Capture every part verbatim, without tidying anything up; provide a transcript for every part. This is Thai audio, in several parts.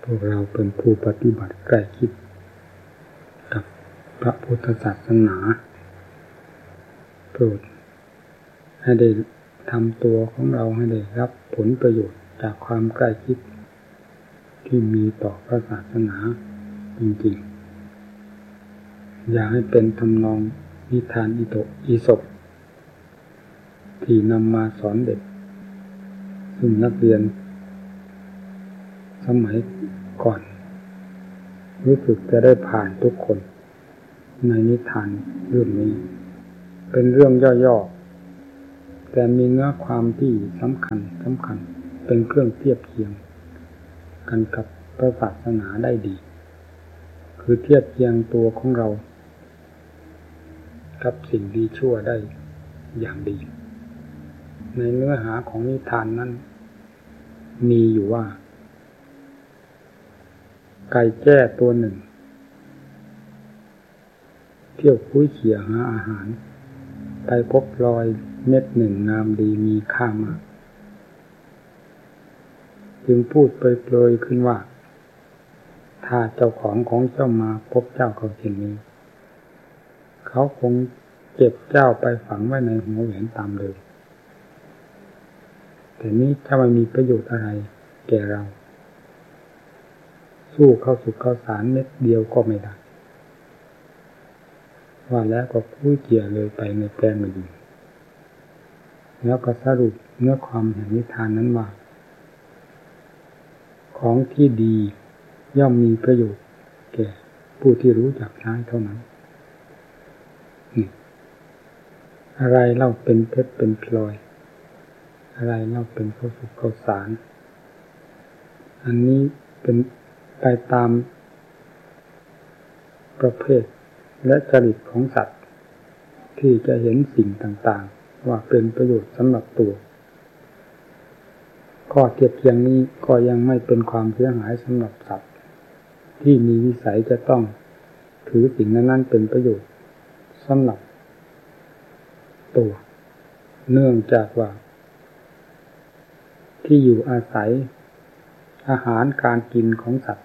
พวกเราเป็นผู้ปฏิบัติใกล้ชิดกับพระพุทธศาสนาโปรดให้ได้ทำตัวของเราให้ได้รับผลประโยชน์จากความใกล้ชิดที่มีต่อพระศาสนาจริงๆอย่าให้เป็นทำนองนิทานอิโตอีสปที่นำมาสอนเด็กซึ่งนักเรียนสมัยก่อนรู้สึกจะได้ผ่านทุกคนในนิทานเรื่องนี้เป็นเรื่องย่อๆแต่มีเนื้อความที่สำคัญสำคัญเป็นเครื่องเทียบเคียงกันกับพระศาสนาได้ดีคือเทียบเคียงตัวของเรากับสิ่งดีชั่วได้อย่างดีในเนื้อหาของนิทานนั้นมีอยู่ว่าไก่แจ้ตัวหนึ่งเที่ยวคุ้ยเขี่ยหาอาหารไปพบรอยเม็ดหนึ่งงามดีมีค่ามากจึงพูดเปรยๆขึ้นว่าถ้าเจ้าของของเจ้ามาพบเจ้าเขาเช่นนี้เขาคงเก็บเจ้าไปฝังไว้ในหัวแหวนตามเดิมแต่นี้ถ้าไม่มีประโยชน์อะไรแก่เราสู้เข้าสุกเข้าสารเม็ดเดียวก็ไม่ได้ว่าแล้วก็พูดเกี่ยเลยไปในแปลงไม่ดีแล้วก็สรุปเนื้อความแห่งนิทานนั้นว่าของที่ดีย่อมมีประโยชน์แก่ผู้ที่รู้จักใช้เท่านั้นนี่อะไรเล่าเป็นเพชรเป็นพลอยอะไรเล่าเป็นข้าวสุกข้าวสารอันนี้เป็นไปตามประเภทและจริตของสัตว์ที่จะเห็นสิ่งต่างๆว่าเป็นประโยชน์สำหรับตัวข้อเทียบเคียงนี้ก็ยังไม่เป็นความเสียหายสำหรับสัตว์ที่มีวิสัยจะต้องถือสิ่งนั้นๆเป็นประโยชน์สำหรับตัวเนื่องจากว่าที่อยู่อาศัยอาหารการกินของสัตว์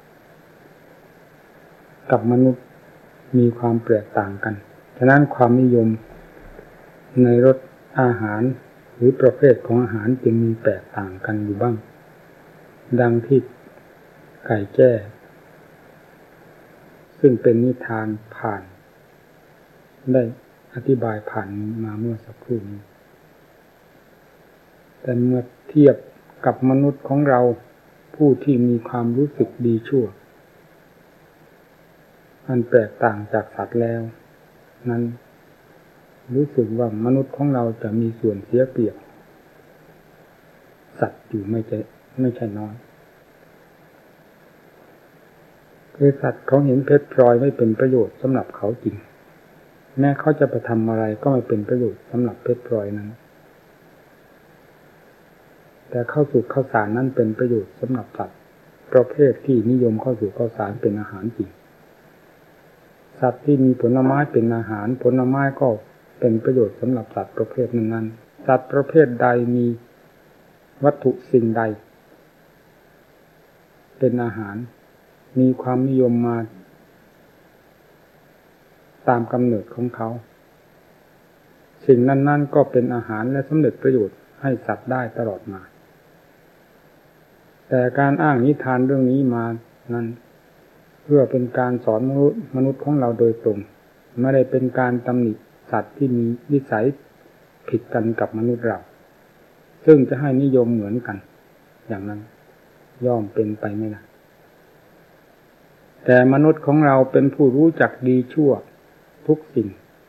กับมนุษย์มีความแตกต่างกันฉะนั้นความนิยมในรสอาหารหรือประเภทของอาหารจึงมีแตกต่างกันอยู่บ้างดังที่ไก่แจ้ซึ่งเป็นนิทานผ่านได้อธิบายผ่านมาเมื่อสักครู่นี้แต่เมื่อเทียบกับมนุษย์ของเราผู้ที่มีความรู้สึกดีชั่วมันแตกต่างจากสัตว์แล้วนั้นรู้สึกว่ามนุษย์ของเราจะมีส่วนเสียเปรียบสัตว์อยู่ไม่ใช่ไม่ใช่น้อยคือสัตว์เขาเห็นเพชรพลอยไม่เป็นประโยชน์สำหรับเขาจริงแม้เขาจะไปทำอะไรก็ไม่เป็นประโยชน์สำหรับเพชรพลอยนั้นแต่ข้าวสุกข้าวสารนั้นเป็นประโยชน์สำหรับสัตว์ประเภทที่นิยมข้าวสุกข้าวสารเป็นอาหารจริงสัตว์ที่มีผลไม้เป็นอาหารผลไม้ก็เป็นประโยชน์สำหรับสัตว์ประเภทนั้นๆสัตว์ประเภทใดมีวัตถุสิ่งใดเป็นอาหารมีความนิยมมาตามกำเนิดของเขาสิ่งนั้นๆก็เป็นอาหารและสำเร็จประโยชน์ให้สัตว์ได้ตลอดมาแต่การอ้างนิทานเรื่องนี้มานั้นเพื่อเป็นการสอนมนุษย์มนุษย์ของเราโดยตรงไม่ได้เป็นการตำหนิสัตว์ที่มีนิสัยผิดกันกับมนุษย์เราซึ่งจะให้นิยมเหมือนกันอย่างนั้นย่อมเป็นไปไม่ได้แต่มนุษย์ของเราเป็นผู้รู้จักดีชั่วทุกสิ่ง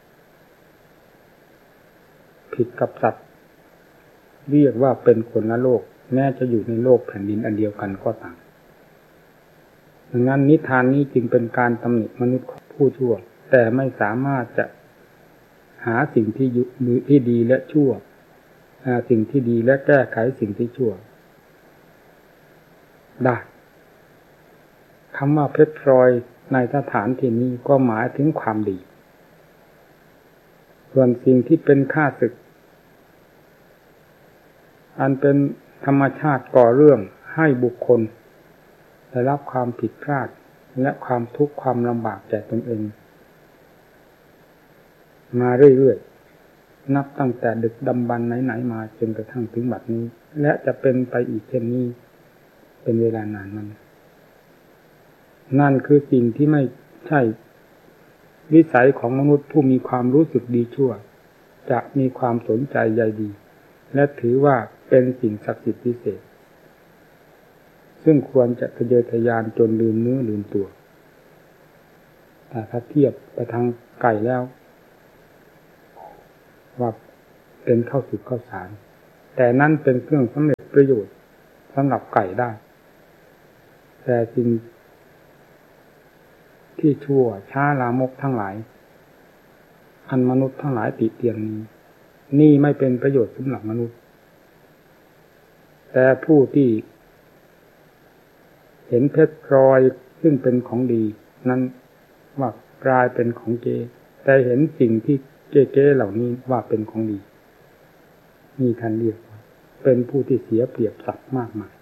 ผิดกับสัตว์เรียกว่าเป็นคนละโลกแม้จะอยู่ในโลกแผ่นดินอันเดียวกันก็ตามดังนั้นนิทานนี้จึงเป็นการตำหนิมนุษย์ผู้ชั่วแต่ไม่สามารถจะหาสิ่งที่ที่ดีและชั่วสิ่งที่ดีและแก้ไขสิ่งที่ชั่วได้คำว่าเพชรพลอยในสถานที่นี้ก็หมายถึงความดีส่วนสิ่งที่เป็นข้าศึกอันเป็นธรรมชาติก่อเรื่องให้บุคคลได้รับความผิดพลาดและความทุกข์ความลำบากแก่ตนเองมาเรื่อยๆนับตั้งแต่ดึกดำบรรพ์ไหนๆมาจนกระทั่งถึงบัดนี้และจะเป็นไปอีกเช่นนี้เป็นเวลานานนั้นนั่นคือสิ่งที่ไม่ใช่วิสัยของมนุษย์ผู้มีความรู้สึกดีชั่วจะมีความสนใจใยดีและถือว่าเป็นสิ่งศักดิ์สิทธิ์พิเศษซึ่งควรจะทะเยอทะยานจนลืมเนื้อลืมตัวแต่ถ้าเทียบไปทางไก่แล้วว่าเป็นข้าวสุกข้าวสารแต่นั่นเป็นเครื่องสำเร็จประโยชน์สำหรับไก่ได้แต่สิ่งที่ชั่วช้าลามกทั้งหลายอันมนุษย์ทั้งหลายติเตียนนี้นี่ไม่เป็นประโยชน์สำหรับมนุษย์แต่ผู้ที่เห็นเพชรพลอยซึ่งเป็นของดีนั้นว่ากลายเป็นของเก๊แต่เห็นสิ่งที่เก๊ๆเหล่านี้ว่าเป็นของดีนี่ท่านเรียกว่าเป็นผู้ที่เสียเปรียบสัตว์มากมาย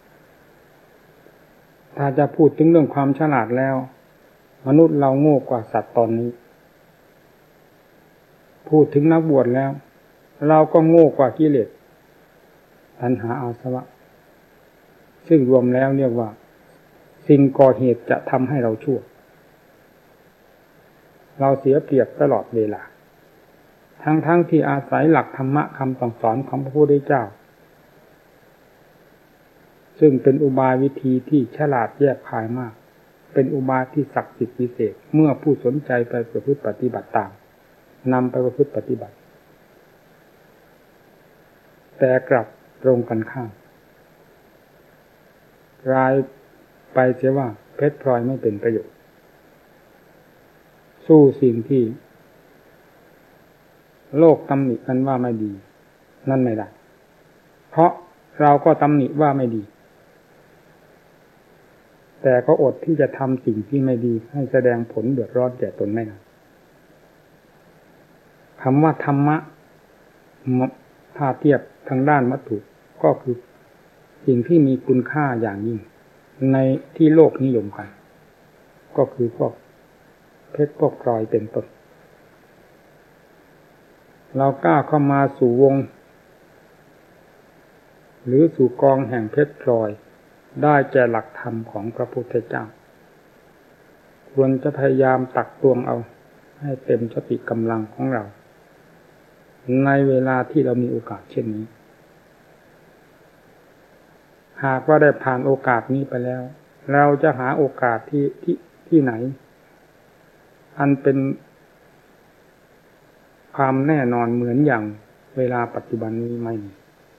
ถ้าจะพูดถึงเรื่องความฉลาดแล้วมนุษย์เราโง่กว่าสัตว์ตอนนี้พูดถึงนักบวชแล้วเราก็โง่กว่ากิเลสตัณหาอาสวะซึ่งรวมแล้วเรียกว่าสิ่งก่อเหตุจะทำให้เราชั่วเราเสียเปรียบตลอดเวลาทั้งๆ ท, ที่อาศัยหลักธรรมะคำสั่งสอนของพระพุทธเจ้าซึ่งเป็นอุบายวิธีที่ฉลาดแยบคายมากเป็นอุบายที่ศักดิ์สิทธิ์พิเศษเมื่อผู้สนใจไปประพฤติปฏิบัติตามนำไปประพฤติปฏิบัติแต่กลับตรงกันข้ามกลายไปเสียว่าเพชรพลอยไม่เป็นประโยชน์สู้สิ่งที่โลกตำหนิกันว่าไม่ดีนั่นไม่ได้เพราะเราก็ตำหนิว่าไม่ดีแต่ก็อดที่จะทำสิ่งที่ไม่ดีให้แสดงผลเดือดร้อนแก่ตนไม่ได้คำว่าธรรมะถ้าเทียบทางด้านวัตถุก็คือสิ่งที่มีคุณค่าอย่างยิ่งในที่โลกนิยมกันก็คือพวกเพชรพวกพลอยเป็นต้นเรากล้าเข้ามาสู่วงหรือสู่กองแห่งเพชรพลอยได้แก่หลักธรรมของพระพุทธเจ้าควรจะพยายามตักตวงเอาให้เต็มสติกำลังของเราในเวลาที่เรามีโอกาสเช่นนี้หากว่าได้ผ่านโอกาสนี้ไปแล้วเราจะหาโอกาสที่ที่ที่ไหนอันเป็นความแน่นอนเหมือนอย่างเวลาปัจจุบันนี้ไม่มี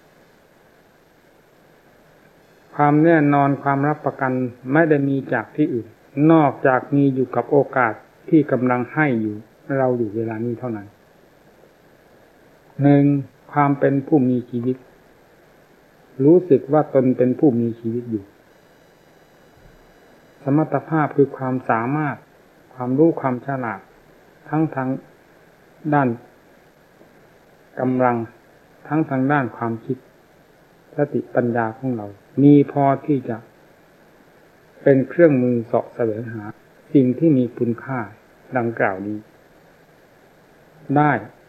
ความแน่นอนความรับประกันไม่ได้มีจากที่อื่นนอกจากมีอยู่กับโอกาสที่กำลังให้อยู่เราอยู่เวลานี้เท่านั้นหนึ่งความเป็นผู้มีชีวิตรู้สึกว่าตนเป็นผู้มีชีวิตอยู่สมรรถภาพคือความสามารถความรู้ความฉลาดทั้งทางด้านกำลังทั้งทางด้านความคิดสติปัญญาของเรามีพอที่จะเป็นเครื่องมือเสาะแสวงหาสิ่งที่มีคุณค่าดังกล่าวนี้ได้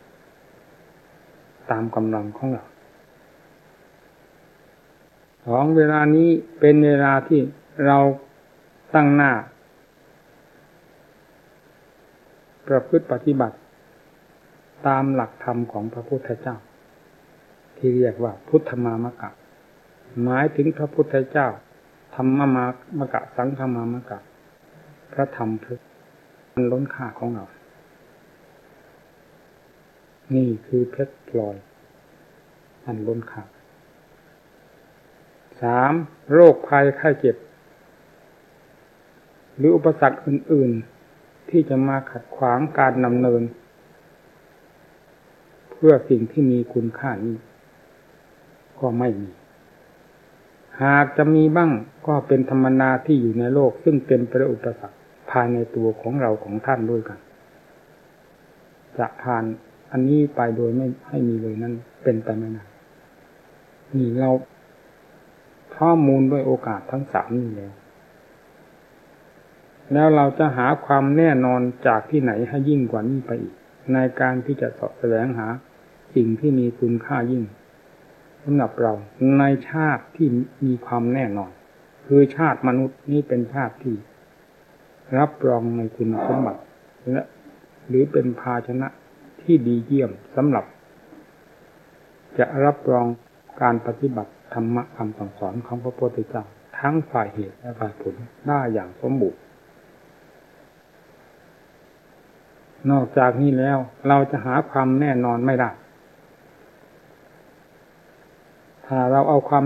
ตามกำลังของเราของเวลานี้เป็นเวลาที่เราตั้งหน้าประพฤติปฏิบัติตามหลักธรรมของพระพุทธเจ้าที่เรียกว่าพุทธมามกะหมายถึงพระพุทธเจ้าธรรมมามกะสังฆมามกะพระธรรมคือมันล้นค่าของเรานี่คือเพชรพลอยอันล้นค่าสามโรคภัยไข้เจ็บหรืออุปสรรคอื่นๆที่จะมาขัดขวางการดำเนินเพื่อสิ่งที่มีคุณค่านี้ก็ไม่มีหากจะมีบ้างก็เป็นธรรมนาที่อยู่ในโลกซึ่งเป็นประอุปสรรคภายในตัวของเราของท่านด้วยกันจะผ่านอันนี้ไปโดยไม่ให้มีเลยนั้นเป็นไปไม่ได้นี่เราข้อมูลด้วยโอกาสทั้งสามนี่แล้วแล้วเราจะหาความแน่นอนจากที่ไหนให้ยิ่งกว่านี้ไปอีกในการที่จะแสวงหาสิ่งที่มีคุณค่ายิ่งสำหรับเราในชาติที่มีความแน่นอนคือชาติมนุษย์นี่เป็นชาติที่รับรองในคุณสมบัติและหรือเป็นภาชนะที่ดีเยี่ยมสำหรับจะรับรองการปฏิบัติธรรมะคำสั่งสอนของพระพุทธเจ้าทั้งฝ่ายเหตุและฝ่ายผลได้อย่างสมบูรณ์นอกจากนี้แล้วเราจะหาความแน่นอนไม่ได้ถ้าเราเอาความ